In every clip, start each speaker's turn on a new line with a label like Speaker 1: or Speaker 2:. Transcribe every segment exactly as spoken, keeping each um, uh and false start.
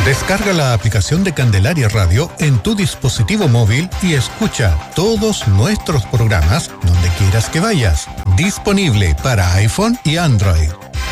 Speaker 1: Descarga la aplicación de Candelaria Radio en tu dispositivo móvil y escucha todos nuestros programas donde quieras que vayas. Disponible para iPhone y Android.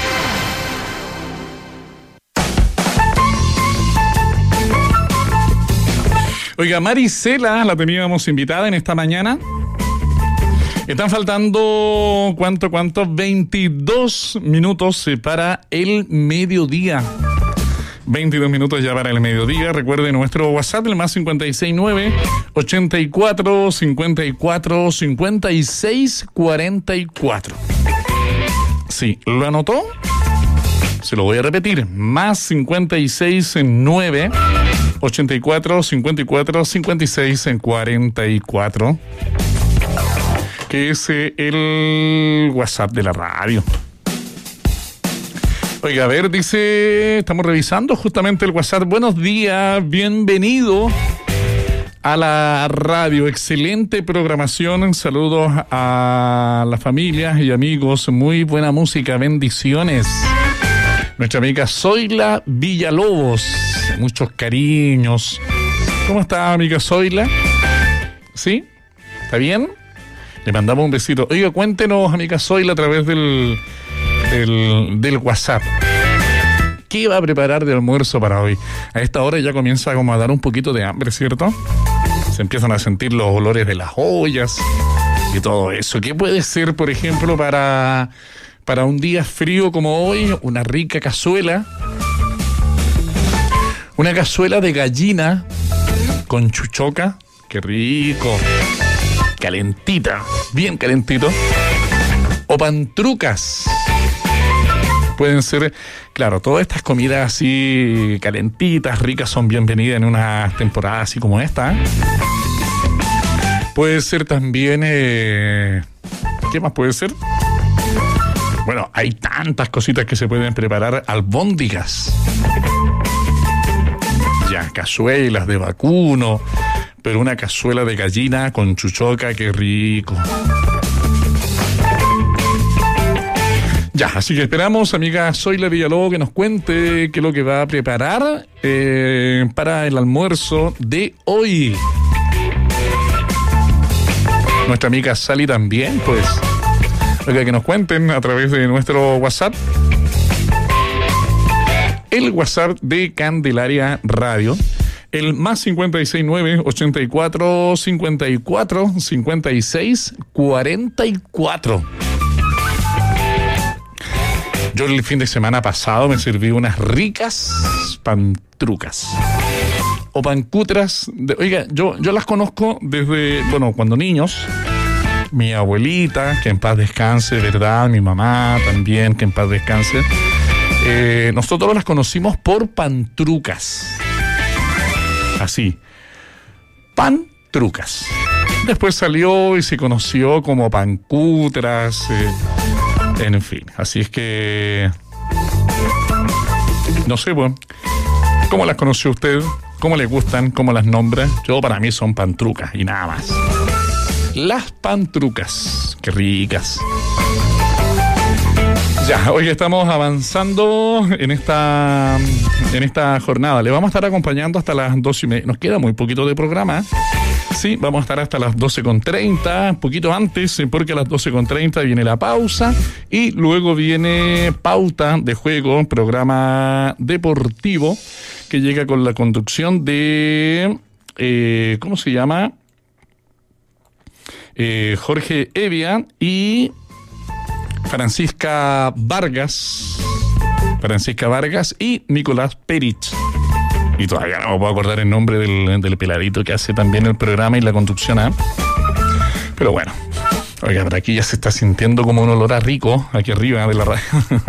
Speaker 2: Oiga, Marisela la teníamos invitada en esta mañana. Están faltando, ¿cuánto, cuánto? veintidós minutos para el mediodía. veintidós minutos ya para el mediodía. Recuerden nuestro WhatsApp, el más cincuenta y seis nueve, ochenta y cuatro, cincuenta y cuatro, cincuenta y seis, cuarenta y cuatro. Sí, ¿lo anotó? Se lo voy a repetir. Más cincuenta y seis nueve, ochenta y cuatro, cincuenta y cuatro, cincuenta y seis, cuarenta y cuatro. Que es el WhatsApp de la radio. Oiga, a ver, dice, estamos revisando justamente el WhatsApp. Buenos días, bienvenido a la radio. Excelente programación. Saludos a las familias y amigos. Muy buena música, bendiciones. Nuestra amiga Zoila Villalobos. Muchos cariños. ¿Cómo está, amiga Zoila? ¿Sí? ¿Está bien? Le mandamos un besito. Oiga, cuéntenos, amiga Zoila, a través del, del, del WhatsApp. ¿Qué va a preparar de almuerzo para hoy? A esta hora ya comienza como a dar un poquito de hambre, ¿cierto? Se empiezan a sentir los olores de las ollas y todo eso. ¿Qué puede ser, por ejemplo, para, para un día frío como hoy? Una rica cazuela. Una cazuela de gallina con chuchoca. ¡Qué rico! Calentita, bien calentito. O pantrucas. Pueden ser, claro, todas estas comidas así calentitas, ricas, son bienvenidas en una temporada así como esta. Puede ser también, eh, ¿qué más puede ser? Bueno, hay tantas cositas que se pueden preparar. Albóndigas. Ya, cazuelas de vacuno. Pero una cazuela de gallina con chuchoca, qué rico. Ya, así que esperamos, amiga Zoila Villalobos, que nos cuente qué es lo que va a preparar eh, para el almuerzo de hoy. Nuestra amiga Sally también, pues. Oiga, que nos cuenten a través de nuestro WhatsApp. El WhatsApp de Candelaria Radio. El más cincuenta y seis nueve, ochenta y cuatro, cincuenta y cuatro, cincuenta y seis, cuarenta y cuatro. Yo el fin de semana pasado me serví unas ricas pantrucas. O pancutras. De, oiga, yo, yo las conozco desde, bueno, cuando niños. Mi abuelita, que en paz descanse, ¿verdad? Mi mamá también, que en paz descanse. Eh, nosotros las conocimos por pantrucas. Así, pantrucas. Después salió y se conoció como pancutras, eh, en fin. Así es que, no sé, bueno, ¿cómo las conoció usted? ¿Cómo le gustan? ¿Cómo las nombra? Yo, para mí son pantrucas y nada más. Las pantrucas, qué ricas. Ya, hoy estamos avanzando en esta en esta jornada. Le vamos a estar acompañando hasta las doce y media. Nos queda muy poquito de programa. Sí, vamos a estar hasta las doce con treinta, un poquito antes, porque a las doce con treinta viene la pausa y luego viene Pauta de Juego, programa deportivo que llega con la conducción de, eh, ¿cómo se llama? Eh, Jorge Evia y Francisca Vargas, Francisca Vargas y Nicolás Perich. Y todavía no me puedo acordar el nombre del, del peladito que hace también el programa y la conducción. ¿eh? Pero bueno, oiga, por aquí ya se está sintiendo como un olor a rico aquí arriba de la radio.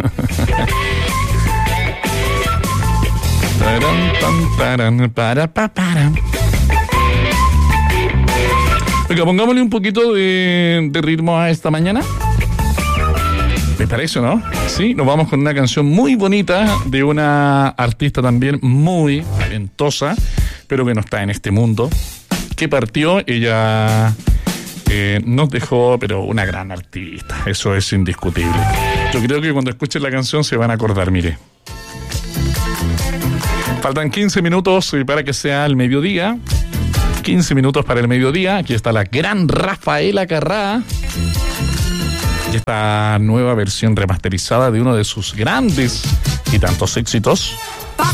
Speaker 2: Oiga, pongámosle un poquito de, de ritmo a esta mañana. ¿Les parece, no? Sí, nos vamos con una canción muy bonita de una artista también muy talentosa, pero que no está en este mundo, que partió. Ella eh, nos dejó, pero una gran artista, eso es indiscutible. Yo creo que cuando escuchen la canción se van a acordar, mire. Faltan quince minutos para que sea el mediodía. quince minutos para el mediodía. Aquí está la gran Rafaela Carrá. Y esta nueva versión remasterizada de uno de sus grandes y tantos éxitos.